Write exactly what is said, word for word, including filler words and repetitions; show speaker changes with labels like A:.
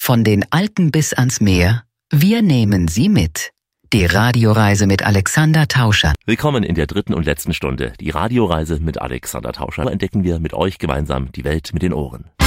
A: Von den Alpen bis ans Meer, wir nehmen Sie mit. Die Radioreise mit Alexander Tauscher.
B: Willkommen in der dritten und letzten Stunde. Die Radioreise mit Alexander Tauscher. Entdecken wir mit euch gemeinsam die Welt mit den Ohren.